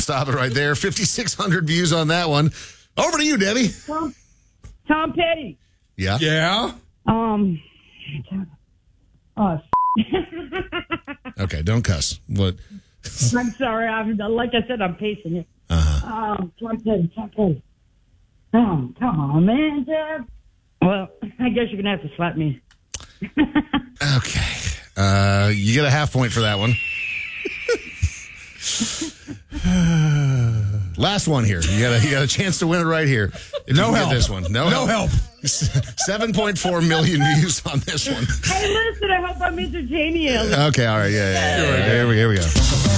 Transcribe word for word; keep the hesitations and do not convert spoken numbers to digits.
stop it right there. fifty-six hundred views on that one. Over to you, Debbie. Tom, Tom Petty. Yeah? Yeah? Um, oh, Okay, don't cuss. What? I'm sorry. I'm, like I said, I'm pacing it. Uh-huh. Um, Tom Petty, Tom Petty. Oh, come on, man, Deb. Well, I guess you're going to have to slap me. Okay. Uh, you get a half point for that one. Last one here. You got a, you got a chance to win it right here. If No you can help. Get this one. No, No help. help. seven point four million views on this one. Hey, listen, I hope I'm Mister Jamie Ellis. Okay, all right. Yeah, yeah, yeah. yeah. Here we, here we go.